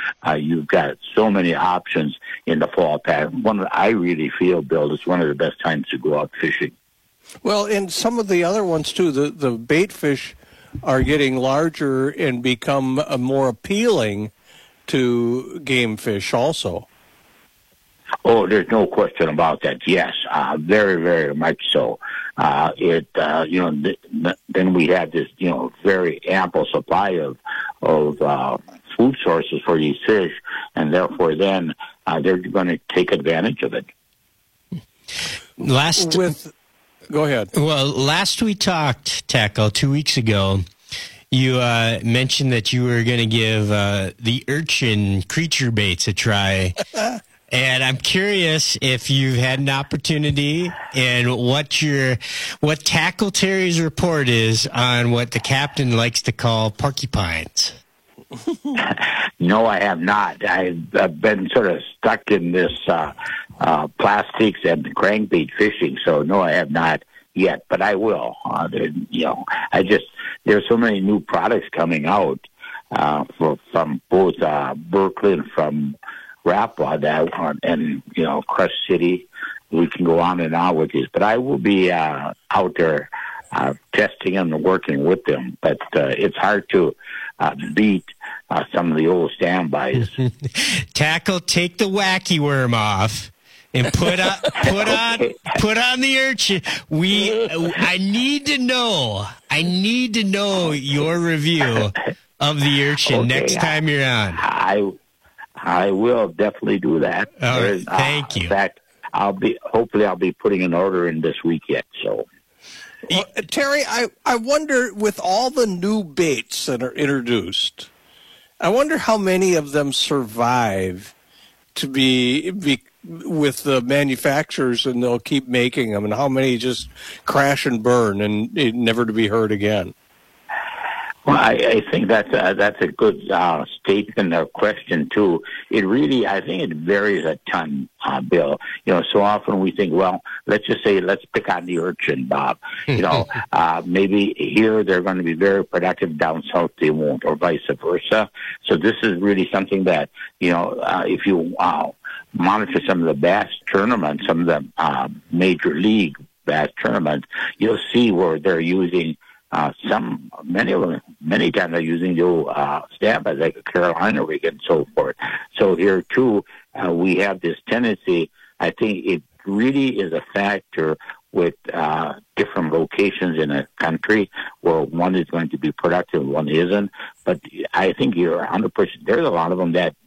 You've got so many options in the fall pattern. One that I really feel, Bill, is one of the best times to go out fishing. Well, and some of the other ones, too, the bait fish are getting larger and become more appealing to game fish also. Oh, there's no question about that. Yes, very, very much so. Then we have this, very ample supply of food sources for these fish, and therefore then they're going to take advantage of it. Go ahead. Well, last we talked, Tackle, 2 weeks ago, you mentioned that you were going to give the urchin creature baits a try. And I'm curious if you've had an opportunity and what Tackle Terry's report is on what the captain likes to call porcupines. No, I have not. I've been sort of stuck in this plastics and crankbait fishing, so no, I have not yet, but I will. There's so many new products coming out from both Berkeley and from Rapala and Crush City. We can go on and on with these, but I will be out there testing them and working with them. But it's hard to beat some of the old standbys. Tackle, take the wacky worm off and put on the urchin. I need to know your review of the urchin next time you're on. I will definitely do that. Thank you. In fact, hopefully I'll be putting an order in this week yet. So, well, Terry, I wonder, with all the new baits that are introduced, I wonder how many of them survive to be with the manufacturers, and they'll keep making them, and how many just crash and burn and never to be heard again. Well, I think that's a good statement or question too. I think it varies a ton, Bill. So often we think, well, let's pick on the urchin, Bob. Maybe here they're going to be very productive, down south they won't, or vice versa. So this is really something that if you monitor some of the bass tournaments, some of the major league bass tournaments, you'll see where they're using. Many of them, many times they're using the old standbys like a Carolina rig and so forth. So here too, we have this tendency. I think it really is a factor with different locations in a country where one is going to be productive, one isn't. But I think you're 100%. There's a lot of them that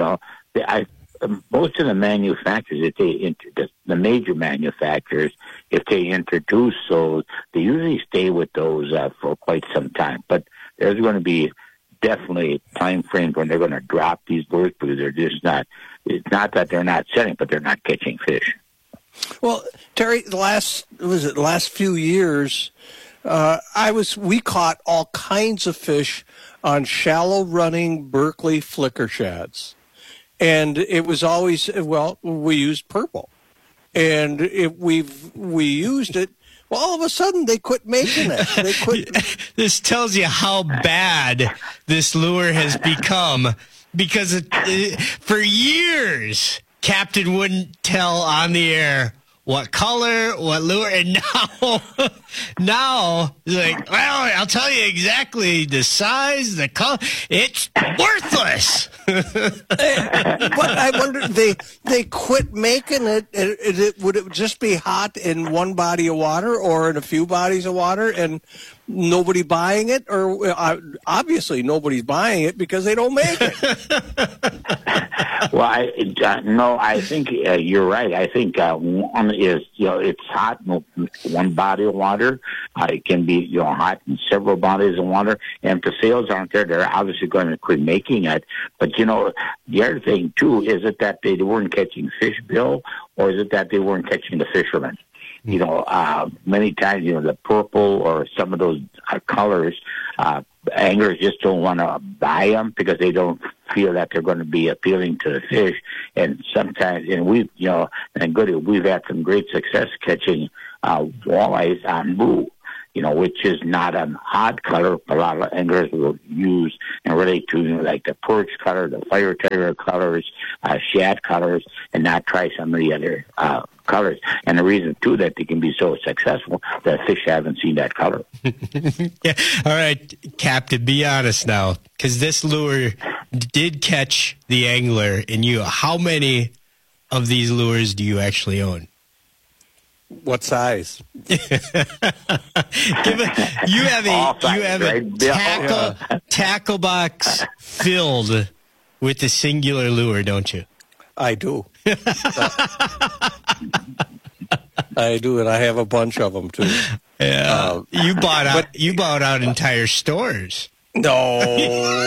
most of the manufacturers, the major manufacturers, if they introduce those, they usually stay with those for quite some time. But there's going to be definitely time frames when they're going to drop these lures because they're just not. It's not that they're not selling, but they're not catching fish. Well, Terry, the last few years, we caught all kinds of fish on shallow running Berkeley flicker shads. And it was always, we used purple. And we used it, well, all of a sudden they quit making it. They quit. This tells you how bad this lure has become, because for years, Captain wouldn't tell on the air what color, what lure, and now it's like, well, I'll tell you exactly the size, the color. It's worthless. But I wonder, they quit making it. Would it just be hot in one body of water or in a few bodies of water and nobody buying it? Or obviously nobody's buying it because they don't make it. Well, I think you're right. I think one is, it's hot in one body of water. It can be, hot in several bodies of water. And if the sales aren't there, they're obviously going to quit making it. But, the other thing, too, is it that they weren't catching fish, Bill, or is it that they weren't catching the fishermen? Many times, the purple or some of those colors, anglers just don't want to buy them because they don't feel that they're going to be appealing to the fish. And sometimes, and we've had some great success catching walleyes on Moo. which is not an odd color. A lot of anglers will use and relate to, like the perch color, the fire terrier colors, shad colors, and not try some of the other colors. And the reason, too, that they can be so successful, that fish haven't seen that color. Yeah. All right, Captain, be honest now, because this lure did catch the angler in you. How many of these lures do you actually own? What size? You have a tackle box filled with a singular lure, don't you? I do. I do, and I have a bunch of them too. Yeah, you bought out entire stores. No.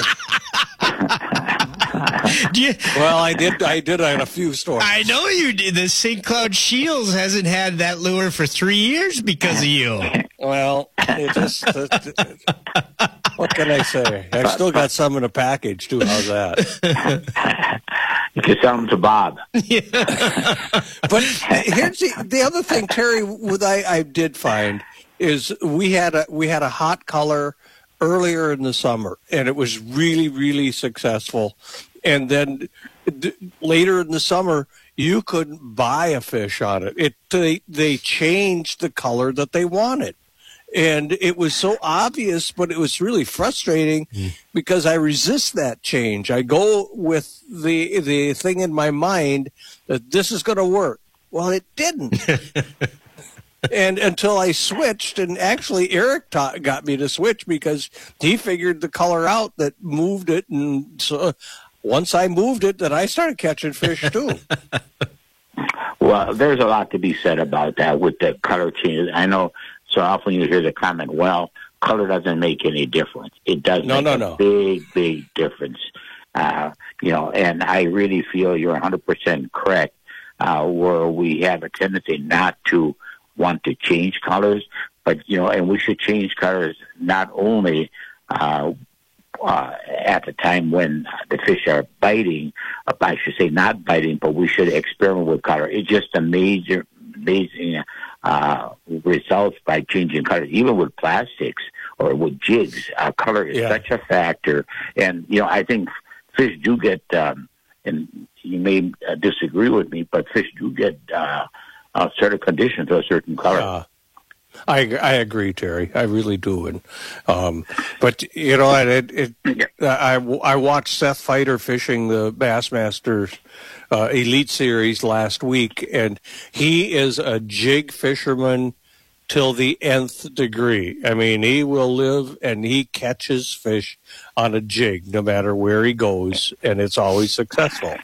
Well, I did on a few stores. I know you did. The St. Cloud Shields hasn't had that lure for 3 years because of you. Well, it just what can I say? I've still got some in a package too. How's that? You can sell them to Bob. Yeah. But here's the other thing, Terry. What I did find is we had a hot color earlier in the summer, and it was really, really successful. And then later in the summer, you couldn't buy a fish on it. They changed the color that they wanted. And it was so obvious, but it was really frustrating because I resist that change. I go with the thing in my mind that this is going to work. Well, it didn't. And until I switched, and actually Eric got me to switch because he figured the color out that moved it. And so once I moved it, then I started catching fish too. Well, there's a lot to be said about that with the color changes. I know so often you hear the comment, well, color doesn't make any difference. It does make a big, big difference. And I really feel you're 100% correct, where we have a tendency not to want to change colors, but, and we should change colors not only at the time when the fish are biting, I should say not biting, but we should experiment with color. It's just amazing results by changing colors, even with plastics or with jigs. Color is such a factor. And, I think fish do get, and you may disagree with me, but fish do get certain conditions to a certain color. I agree, Terry. I really do. And but I watched Seth Feiter fishing the Bassmasters Elite Series last week, and he is a jig fisherman till the nth degree. I mean, he will live and he catches fish on a jig no matter where he goes, and it's always successful.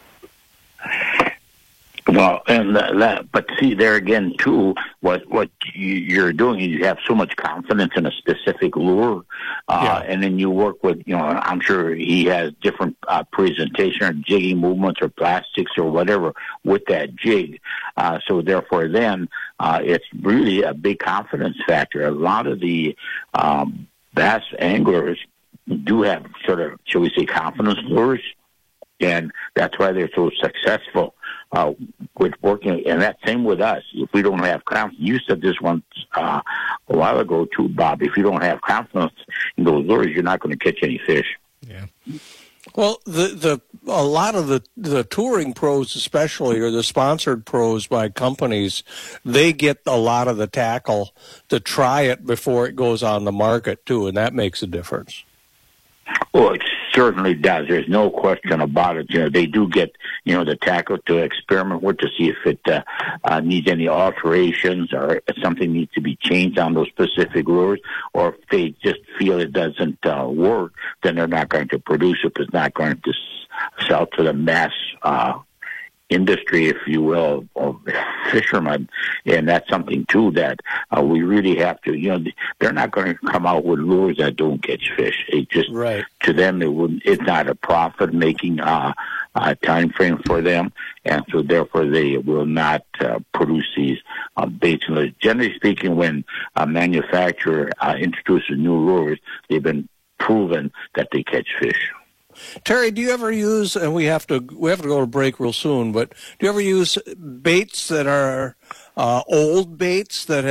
Well, but see there again too. What you're doing is you have so much confidence in a specific lure, and then you work with. I'm sure he has different presentation or jigging movements or plastics or whatever with that jig. So therefore, then it's really a big confidence factor. A lot of the bass anglers do have sort of, shall we say, confidence lures, and that's why they're so successful. With working, and that same with us. If we don't have confidence, you said this once a while ago too, Bob. If you don't have confidence in those lures, you're not going to catch any fish. Yeah. Well, a lot of the touring pros, especially, or the sponsored pros by companies, they get a lot of the tackle to try it before it goes on the market too, and that makes a difference. Well, it certainly does. There's no question about it. They do get, the tackle to experiment with to see if it needs any alterations or if something needs to be changed on those specific lures, or if they just feel it doesn't work, then they're not going to produce it. It's not going to sell to the mass industry, if you will, of fishermen. And that's something too that we really have to, they're not going to come out with lures that don't catch fish. It just, to them, it's not a profit making time frame for them. And so therefore they will not produce these baits. Generally speaking, when a manufacturer introduces new lures, they've been proven that they catch fish. Terry, do you ever use, and we have to go to break real soon, but do you ever use baits that are old baits that have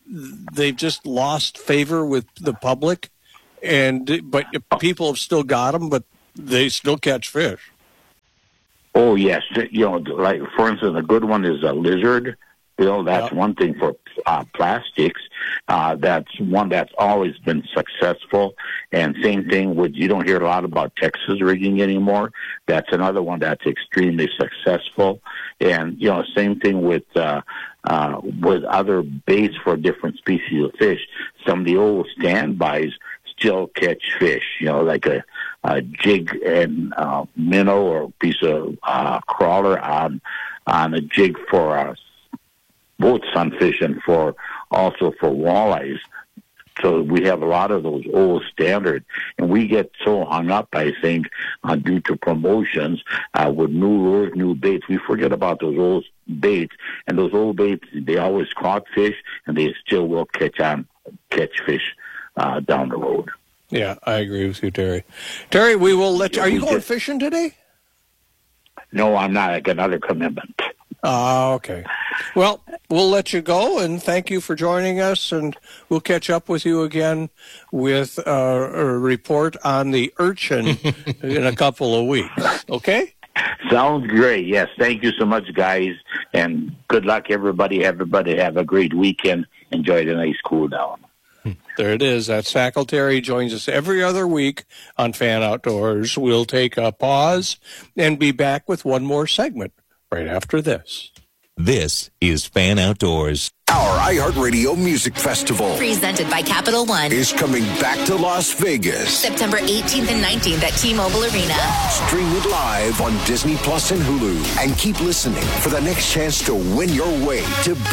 they've just lost favor with the public, but people have still got them, but they still catch fish. Oh, yes. Like, for instance, a good one is a lizard. Bill, that's one thing for plastics. That's one that's always been successful. And same thing with, you don't hear a lot about Texas rigging anymore. That's another one that's extremely successful. And, same thing with other baits for different species of fish. Some of the old standbys still catch fish, like a jig and minnow or a piece of crawler on a jig for both sunfish and also for walleyes. So we have a lot of those old standard, and we get so hung up, I think, due to promotions with new lures, new baits. We forget about those old baits, and those old baits, they always caught fish, and they still will catch fish down the road. Yeah, I agree with you, Terry. Terry, we will let you. Are you going fishing today? No, I'm not. I got another commitment. Okay. Well, we'll let you go, and thank you for joining us, and we'll catch up with you again with a report on the urchin in a couple of weeks. Okay? Sounds great. Yes, thank you so much, guys, and good luck, everybody. Everybody have a great weekend. Enjoy the nice cool down. There it is. That's Tackle Terry. Joins us every other week on Fan Outdoors. We'll take a pause and be back with one more segment right after this. This is Fan Outdoors. Our iHeartRadio Music Festival, presented by Capital One, is coming back to Las Vegas. September 18th and 19th at T-Mobile Arena. Stream it live on Disney Plus and Hulu. And keep listening for the next chance to win your way to